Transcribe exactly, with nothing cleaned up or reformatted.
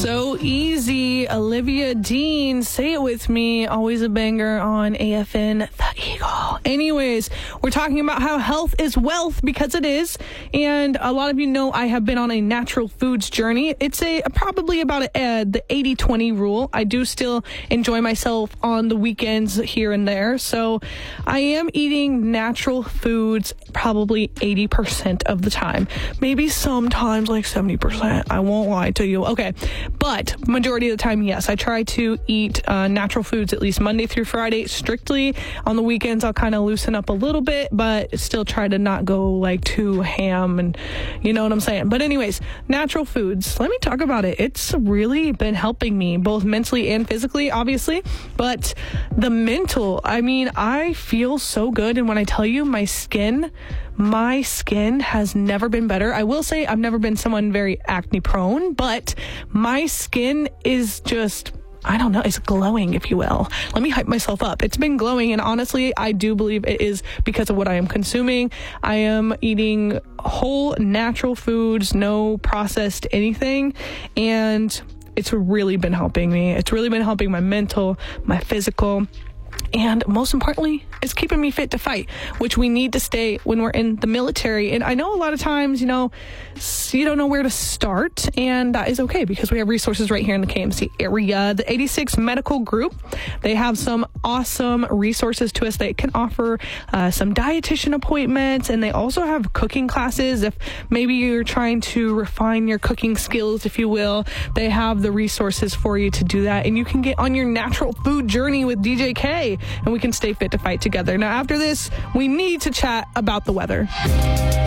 So easy. Olivia Dean, say it with me. Always a banger on A F N, The Eagle. Anyways, we're talking about how health is wealth, because it is. And a lot of you know I have been on a natural foods journey. It's a probably about a, uh, the eighty twenty rule. I do still enjoy myself on the weekends here and there. So I am eating natural foods probably eighty percent of the time. Maybe sometimes like seventy percent. I won't lie to you. Okay. But majority of the time, yes, I try to eat uh, natural foods at least Monday through Friday strictly. On the weekends, I'll kind of loosen up a little bit, but still try to not go like too ham, and you know what I'm saying. But anyways, natural foods, let me talk about it. It's really been helping me both mentally and physically, obviously, but the mental, I mean, I feel so good. And when I tell you my skin, my skin has never been better. I will say I've never been someone very acne prone, but my skin is just, I don't know, it's glowing, if you will. Let me hype myself up. It's been glowing, and honestly, I do believe it is because of what I am consuming. I am eating whole natural foods, no processed anything, and it's really been helping me. It's really been helping my mental, my physical, and most importantly, it's keeping me fit to fight, which we need to stay when we're in the military. And I know a lot of times, you know, you don't know where to start, and that is okay because we have resources right here in the K M C area. The eighty-six Medical Group, they have some awesome resources to us. They can offer uh, some dietitian appointments, and they also have cooking classes. If maybe you're trying to refine your cooking skills, if you will, they have the resources for you to do that. And you can get on your natural food journey with D J K, and we can stay fit to fight together. Now, after this, we need to chat about the weather.